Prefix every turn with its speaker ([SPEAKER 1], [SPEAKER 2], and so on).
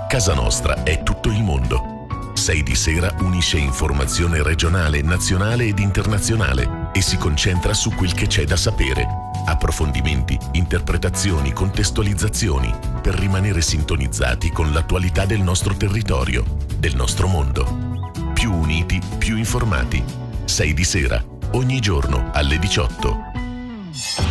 [SPEAKER 1] Casa nostra è tutto il mondo. 6 di sera unisce informazione regionale, nazionale ed internazionale e si concentra su quel che c'è da sapere. Approfondimenti, interpretazioni, contestualizzazioni per rimanere sintonizzati con l'attualità del nostro territorio, del nostro mondo. Più uniti, più informati. 6 di sera, ogni giorno alle 18.